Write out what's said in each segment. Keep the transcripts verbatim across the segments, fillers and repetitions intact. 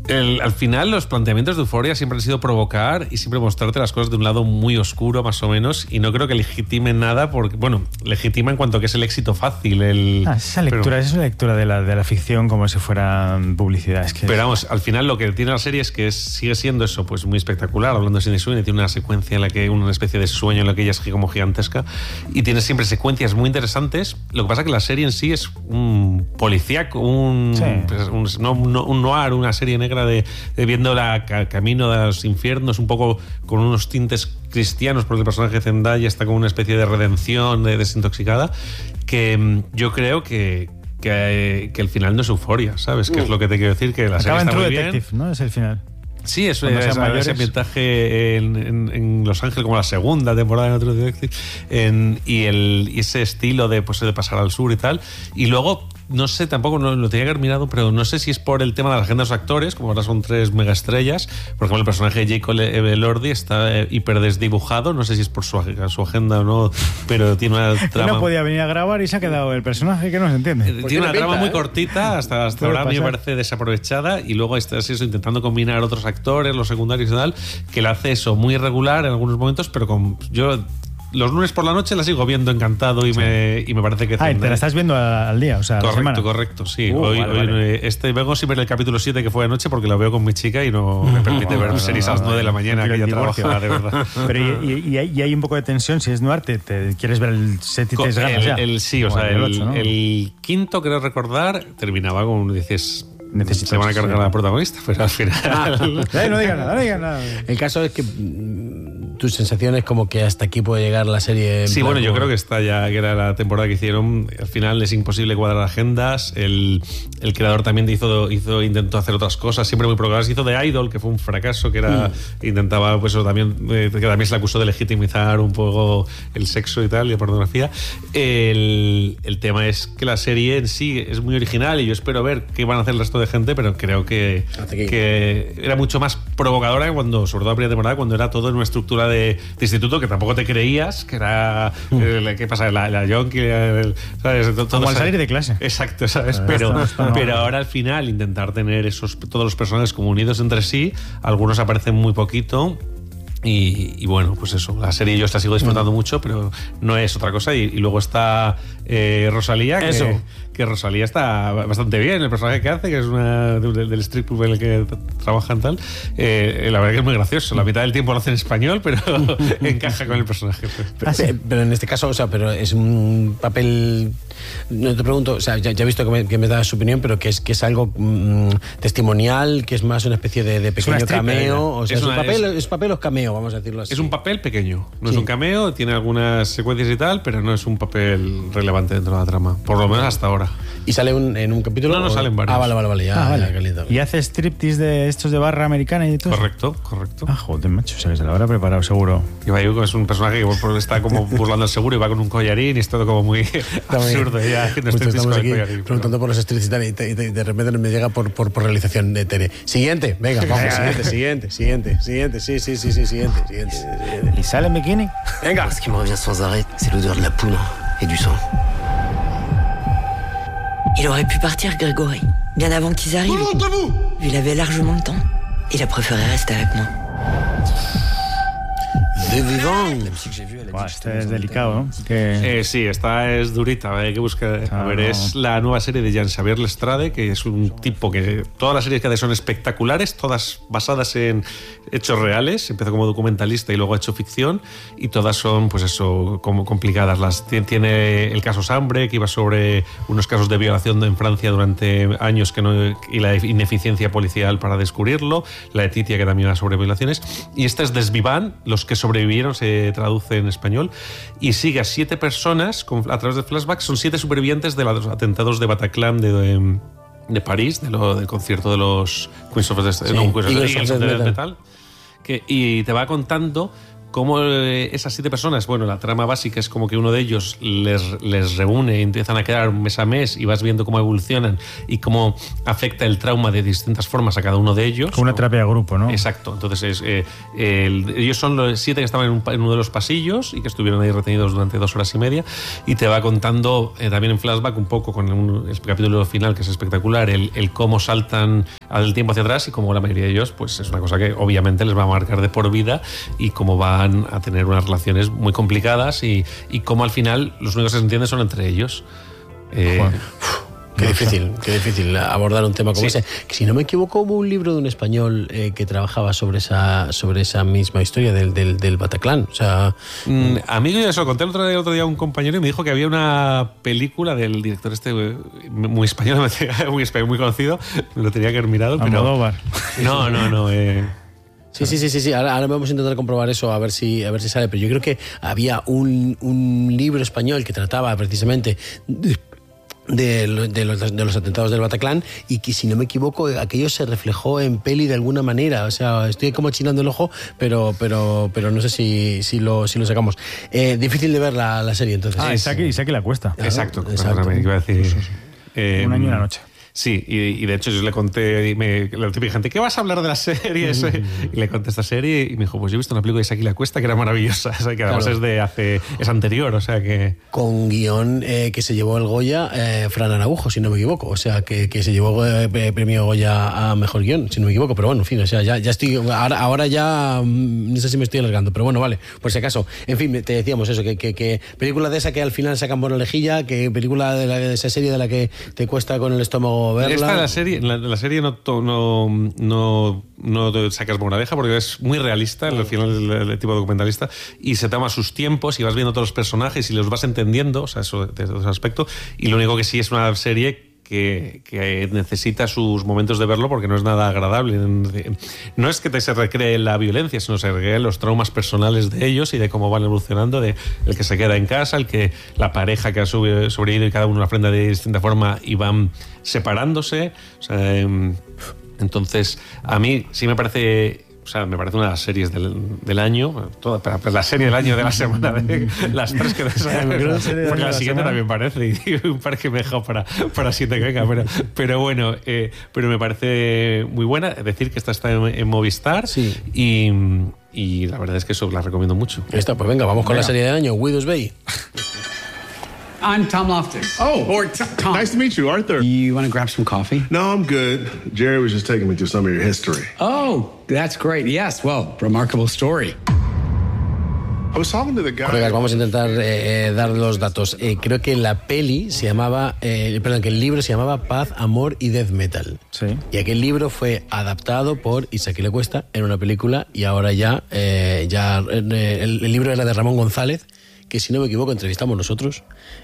El, al final los planteamientos de Euphoria siempre han sido provocar y siempre mostrarte las cosas de un lado muy oscuro, más o menos, y no creo que legitimen nada porque, bueno, legitima en cuanto a que es el éxito fácil. El, ah, esa lectura, pero, esa es una lectura de la, de la ficción como si fuera publicidad. Es que pero vamos, al final lo que tiene la serie es que es, sigue siendo eso, pues muy espectacular, hablando de Sydney Sweeney, tiene una secuencia en la que una especie de sueño en la que ella es como gigantesca y tiene siempre secuencias muy interesantes. Lo que pasa es que la serie en sí es un policíaco, un, sí. pues, un, no, no, un noir, una serie negra de, de viendo la ca, camino de los infiernos, un poco con unos tintes cristianos, porque el personaje de Zendaya está como una especie de redención, de desintoxicada, que yo creo que que, que el final no es Euphoria, ¿sabes? Uh. Que es lo que te quiero decir, que la Acaba serie está muy Detective, bien, ¿no? Es el final. Sí, eso es, es ese ambientaje en, en, en Los Ángeles, como la segunda temporada de True Detective, en, y, el, y ese estilo de, pues, de pasar al sur y tal. Y luego, no sé, tampoco no, lo tenía que haber mirado, pero no sé si es por el tema de la agenda de los actores, como ahora son tres megaestrellas. Por ejemplo, el personaje de Jacob Elordi está hiper desdibujado, no sé si es por su, su agenda o no, pero tiene una trama... no podía venir a grabar y se ha quedado el personaje que no se entiende. Tiene una trama muy cortita, hasta, hasta ahora a mí me parece desaprovechada, y luego estás eso, intentando combinar otros actores, los secundarios y tal, que lo hace eso muy irregular en algunos momentos, pero con yo... Los lunes por la noche la sigo viendo encantado y, sí. me, y me parece que... Ah, te la estás viendo al día, o sea, correcto, a la semana. Correcto, sí. Uh, hoy, vale, hoy vale. Este, vengo sin ver el capítulo siete que fue anoche porque lo veo con mi chica y no me permite ver no, series no, no, a las nueve de la mañana que ella trabaja, de verdad. Pero y, y, y hay un poco de tensión, si es noir, te, te quieres ver el set y te ganas ya. El, el, sí, o, o sea, el, el, ocho, ¿no? El quinto, creo recordar, terminaba con, dices... Se van a cargar a la protagonista, pero al final... Ah, no digan nada, no digan nada. El caso es que tus sensaciones como que hasta aquí puede llegar la serie... Sí, bueno, yo creo que está ya, que era la temporada que hicieron, al final es imposible cuadrar agendas, el, el creador también hizo, hizo, intentó hacer otras cosas, siempre muy programadas, hizo de Idol, que fue un fracaso, que era, mm. intentaba, pues eso también, eh, que también se le acusó de legitimizar un poco el sexo y tal, y la pornografía. El, el tema es que la serie en sí es muy original y yo espero ver qué van a hacer el resto de gente, pero creo que, que era mucho más provocadora cuando, sobre todo la primera temporada, cuando era todo en una estructura de, de instituto que tampoco te creías, que era mm. eh, ¿qué pasa? La, la yonki, el, ¿sabes? Todo, como al salir de clase. Exacto, ¿sabes? Pero, no, no, no, pero ahora al final intentar tener esos todos los personajes como unidos entre sí, algunos aparecen muy poquito. Y, y bueno, pues eso, la serie yo la sigo disfrutando mm. mucho, pero no es otra cosa. Y, y luego está eh, Rosalía, que, eso. que Rosalía está bastante bien, el personaje que hace, que es una del, del strip club en el que trabajan tal. Eh, la verdad que es muy gracioso. La mitad del tiempo lo hace en español, pero encaja con el personaje. Pero, pero en este caso, o sea, pero es un papel... No te pregunto, o sea, ya, ya he visto que me, que me das su opinión, pero que es, que es algo mmm, testimonial, que es más una especie de, de pequeño cameo. O sea, es, es, un papel, es, es papel o cameo, vamos a decirlo así. Es un papel pequeño, no sí. es un cameo, tiene algunas secuencias y tal, pero no es un papel relevante dentro de la trama, por lo menos hasta ahora. ¿Y sale un, en un capítulo? No, no, o... salen varios. Ah, vale, vale, vale. Ya, ah, vale. Ya, lindo, ¿Y hace striptease de estos de barra americana y todo? Correcto, correcto. Ah, joder, macho, o sea, que se lo habrá preparado seguro. Y Bayuco es un personaje que está como burlando el seguro y va con un collarín y es todo como muy absurdo. Ya, no pues estamos aquí collarín, preguntando pero... por los striptease y tal, y, te, y, te, y de repente me llega por, por, por realización de Tere. Siguiente, venga, vamos, siguiente, siguiente, siguiente, siguiente, sí, sí, sí, sí, siguiente, siguiente, siguiente. ¿Y sale en bikini? Venga. Ce qui me revient sans arrêt, c'est l'odeur de la poudre et du sang. Il aurait pu partir, Grégory, bien avant qu'ils arrivent. Tout le monde debout! Il avait largement le temps. Il a préféré rester avec moi. De vivant. Buah, este es delicado, ¿no? Que... Eh, sí, esta es durita, hay que buscar. Ah, a ver, no. es la nueva serie de Jean-Xavier Lestrade, que es un tipo que todas las series que hace son espectaculares, todas basadas en hechos reales. Empezó como documentalista y luego ha hecho ficción, y todas son, pues eso, como complicadas. Las tiene el caso Sambre, que iba sobre unos casos de violación en Francia durante años que no, y la ineficiencia policial para descubrirlo. La de Titia, que también iba sobre violaciones. Y esta es Desvivant, los que sobrevivieron, se traduce en español, y sigue a siete personas con, a través de flashbacks. Son siete supervivientes de los atentados de Bataclan de, de, de París, de lo, del concierto de los Queens of the, sí, no, Queens of the Metal, Metal que, y te va contando cómo esas siete personas, bueno, la trama básica es como que uno de ellos les, les reúne y empiezan a quedar mes a mes y vas viendo cómo evolucionan y cómo afecta el trauma de distintas formas a cada uno de ellos. Como una terapia de grupo, ¿no? Exacto. Entonces, es, eh, el, ellos son los siete que estaban en, un, en uno de los pasillos y que estuvieron ahí retenidos durante dos horas y media, y te va contando eh, también en flashback un poco con un, el capítulo final, que es espectacular, el, el cómo saltan al tiempo hacia atrás y como la mayoría de ellos, pues es una cosa que obviamente les va a marcar de por vida y cómo van a tener unas relaciones muy complicadas y, y cómo al final los únicos que se entienden son entre ellos. Eh, bueno. Qué difícil, qué difícil abordar un tema como sí. ese. Si no me equivoco, hubo un libro de un español eh, que trabajaba sobre esa sobre esa misma historia del, del, del Bataclan. O sea, mm, a mí yo se lo conté el otro día, el otro día a un compañero y me dijo que había una película del director este muy español, muy español, muy conocido. Me lo tenía que haber mirado, pero Almodóvar. No, no, no. Eh, Sí, sí, sí, sí, sí. Ahora, ahora vamos a intentar comprobar eso a ver si a ver si sale. Pero yo creo que había un, un libro español que trataba precisamente de, de, de, los, de los atentados del Bataclan y que, si no me equivoco, aquello se reflejó en peli de alguna manera. O sea, estoy como chinando el ojo, pero pero pero no sé si, si, lo, si lo sacamos. Eh, difícil de ver la, la serie, entonces. Ah, Isaac, Isaac la cuesta. Claro, exacto. exacto. Me iba a decir, sí, sí, sí. Eh, un año y una noche. Sí, y, y de hecho yo le conté, y me, la típica gente, ¿qué vas a hablar de la serie? Y le conté esta serie y me dijo, pues yo he visto una película de Isaac y la Cuesta que era maravillosa, o sea, que además claro. es de hace, es anterior, o sea que... Con guión eh, que se llevó el Goya eh, Fran Araujo, si no me equivoco, o sea, que, que se llevó eh, premio Goya a mejor guión, si no me equivoco, pero bueno, en fin, o sea, ya, ya estoy, ahora, ahora ya, no sé si me estoy alargando, pero bueno, vale, por si acaso. En fin, te decíamos eso, que, que, que película de esa que al final sacan por la lejilla, que película de, la, de esa serie de la que te cuesta con el estómago verla. Esta la serie En la, la serie no, no, no, no te sacas moraleja porque es muy realista, al final el, el tipo documentalista, y se toma sus tiempos y vas viendo todos los personajes y los vas entendiendo, o sea, eso desde ese aspecto, y lo único que sí es una serie que, que necesita sus momentos de verlo porque no es nada agradable. No es que te se recree la violencia, sino se recreen los traumas personales de ellos y de cómo van evolucionando, de el que se queda en casa, el que la pareja que ha sobrevivido y cada uno la afronta de distinta forma y van separándose. O sea, eh, entonces a mí sí me parece, o sea, me parece una de las series del, del año, toda, pero, pero la serie del año de la semana, de las tres que de porque la siguiente también parece, y un par que me he dejado para, para siete que venga, pero, pero bueno, eh, pero me parece muy buena. Es decir, que esta está en, en Movistar, sí. y, y la verdad es que eso la recomiendo mucho. Esta, pues venga, vamos con venga. La serie del año, Widow's Bay. I'm Tom Loftus. Oh, or t- Tom. Nice to meet you, Arthur. You want to grab some coffee? No, I'm good. Jerry was just taking me through some of your history. Oh, that's great. Yes, well, remarkable story. I was talking to the guy. Colegas, vamos a intentar eh, dar los datos. Eh, creo que la peli se llamaba, eh, perdón, que el libro se llamaba Paz, Amor y Death Metal. Sí. Y aquel libro fue adaptado por Isaac y la Cuesta en una película y ahora ya, eh, ya eh, el, el libro era de Ramón González, que si no me equivoco entrevistamos nosotros,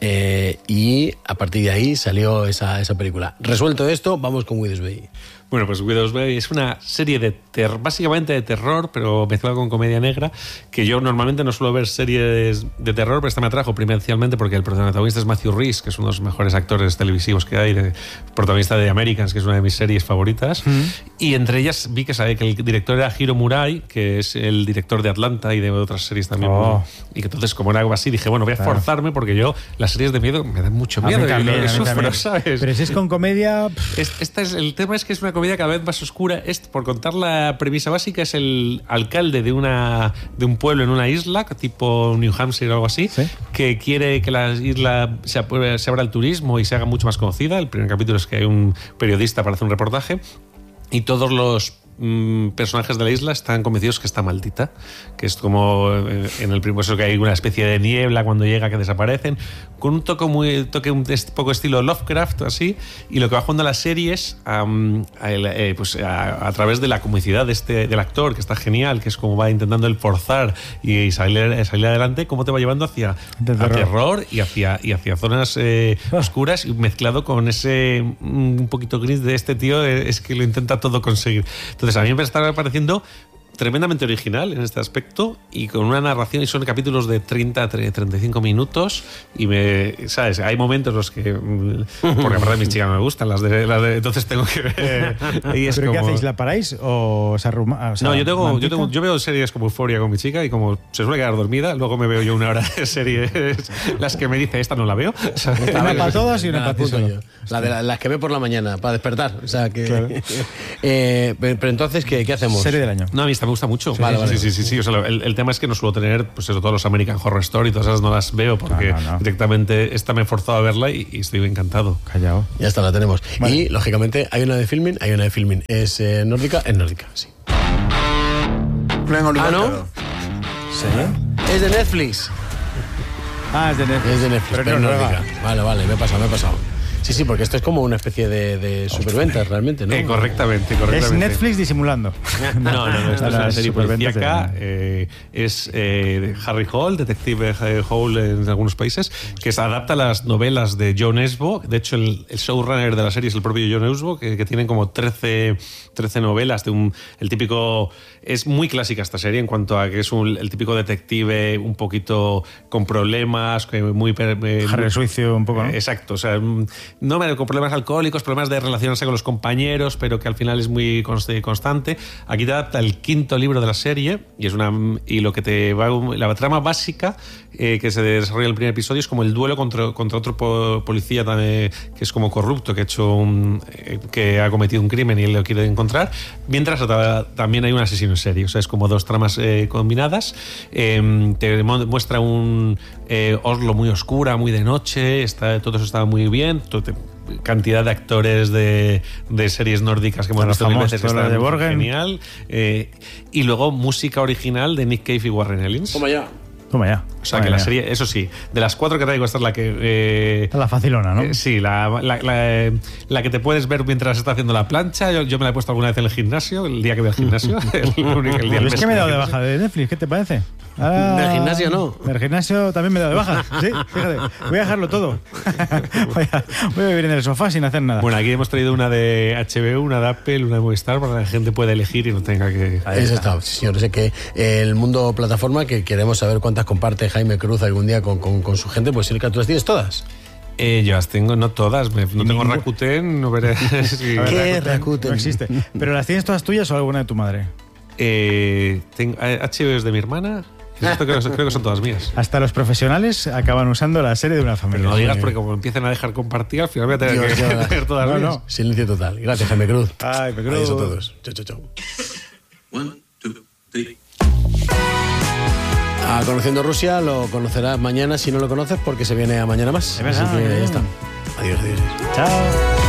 eh, y a partir de ahí salió esa, esa película. Resuelto esto, vamos con Widow's Bay. Bueno, pues Widow's Bay es una serie de ter- básicamente de terror, pero mezclado con comedia negra, que yo normalmente no suelo ver series de terror, pero esta me atrajo primordialmente porque el protagonista es Matthew Rhys, que es uno de los mejores actores televisivos que hay, de, protagonista de Americans, que es una de mis series favoritas, mm. y entre ellas vi que sabe que el director era Hiro Murai, que es el director de Atlanta y de otras series también, oh. y que entonces, como era algo así, dije, bueno, voy a claro. forzarme porque yo las series de miedo me dan mucho miedo, y también, lo que sufro, ¿sabes? Pero si es con comedia... Es, esta es, el tema es que es una comedia cada vez más oscura. Es, por contar la premisa básica, es el alcalde de una de un pueblo en una isla, tipo New Hampshire o algo así, ¿sí? Que quiere que la isla se, se abra al turismo y se haga mucho más conocida. El primer capítulo es que hay un periodista para hacer un reportaje y todos los mm, personajes de la isla están convencidos que está maldita, que es como en el primer, eso que hay una especie de niebla cuando llega, que desaparecen, con un toque muy toque un poco estilo Lovecraft así, y lo que va jugando la serie es um, a, eh, pues a, a través de la comicidad de este, del actor, que está genial, que es como va intentando el forzar y salir, salir adelante, cómo te va llevando hacia terror. terror y hacia, y hacia zonas eh, oscuras, y mezclado con ese un poquito gris de este tío, es que lo intenta todo conseguir. Entonces a mí me está pareciendo tremendamente original en este aspecto y con una narración, y son capítulos de treinta a treinta y cinco minutos, y me, ¿sabes? Hay momentos en los que, porque aparte de mis chicas me gustan las de, las de entonces tengo que ver, y es ¿pero como, qué hacéis? ¿La paráis o se arruma? O sea, no, yo tengo, yo tengo yo veo series como Euphoria con mi chica, y como se suele quedar dormida, luego me veo yo una hora de series las que me dice esta no la veo, ¿sabes? Una para todas y una para ti solo. La de la, las que ve por la mañana para despertar, o sea que claro. eh, pero, pero entonces ¿qué, qué hacemos? Serie del año. No, a mí esta me gusta mucho. Sí, vale, sí, vale. sí, sí, sí. O sea, el, el tema es que no suelo tener, pues eso, todos los American Horror Story, todas esas no las veo porque No, no, no. directamente esta me he forzado a verla y, y estoy encantado. Callao. Ya está, la tenemos. Vale. Y, lógicamente, hay una de filming, hay una de filming. ¿Es eh, nórdica? Es nórdica, sí. Ah, ¿no? ¿Sí? Es de Netflix. Ah, es de Netflix. Es de Netflix, Pero pero, no, nórdica. Noruega. Vale, vale, me he pasado, me he pasado. Sí, sí, porque esto es como una especie de, de superventas realmente, ¿no? Eh, correctamente, Es correctamente. Netflix disimulando. No, no, no, esto es La una serie superventas policíaca. de- eh, es eh, Harry Hole, detective Harry Hole en algunos países, que se adapta a las novelas de John Nesbo. De hecho, el, el showrunner de la serie es el propio John Nesbo, que, que tienen como trece, trece novelas de un, el típico... Es muy clásica esta serie en cuanto a que es un, el típico detective un poquito con problemas, que muy... Eh, Harry Suicio un poco, ¿no? Exacto, o sea, mm, no con problemas alcohólicos, problemas de relacionarse con los compañeros, pero que al final es muy const- constante. Aquí te adapta el quinto libro de la serie y es una y lo que te va la trama básica eh, que se desarrolla en el primer episodio es como el duelo contra, contra otro po- policía también, que es como corrupto, que ha hecho un, eh, que ha cometido un crimen y él lo quiere encontrar, mientras ta- también hay un asesino en serie. O sea, es como dos tramas eh, combinadas. Eh, te muestra un eh, Oslo muy oscura, muy de noche, está, todo eso está muy bien. Todo te, cantidad de actores de, de series nórdicas que hemos Todo visto mil famoso, veces que todo lo están de Borgen. genial. Eh, y luego música original de Nick Cave y Warren Ellis. Toma ya. Toma ya. O sea, Toma que la ya. serie, eso sí, de las cuatro que traigo, esta es la que... eh, Esta es la facilona, ¿no? eh, sí, la, la, la, la que te puedes ver mientras estás haciendo la plancha. Yo, yo me la he puesto alguna vez en el gimnasio, el día que voy al gimnasio. el único, el día Pero del es mes que me he dado voy de al baja de Netflix, ¿qué te parece? Ahora- Del gimnasio no. Del gimnasio también me he dado de baja. Sí, fíjate. Voy a dejarlo todo. voy, a, voy a vivir en el sofá sin hacer nada. Bueno, aquí hemos traído una de H B O, una de Apple, una de Movistar, para que la gente pueda elegir y no tenga que... Eso está, sí, señor. Sé que el mundo plataforma, que queremos saber cuántas comparte Jaime Cruz algún día con, con, con su gente, pues Silka, ¿tú las tienes todas? Eh, yo las tengo, no todas. Me- no tengo ningún- Rakuten, no veré... si- A ver, ¿Qué? Rakuten Rakuten. No existe. ¿Pero las tienes todas tuyas o alguna de tu madre? Eh, tengo, eh, H B O es de mi hermana. Esto creo, creo que son todas mías. Hasta los profesionales acaban usando la serie de una familia. Pero no digas porque como empiecen a dejar compartir, al final voy a tener Dios, que ya. tener todas No, mías. no. Silencio total. Gracias, Jaime Cruz. Ay, me creo- Adiós a todos. Chao, chao, chao. One, two, three. A Conociendo Rusia lo conocerás mañana si no lo conoces porque se viene a mañana más. Es verdad, Así que bien. ya está. Adiós, adiós. Chao.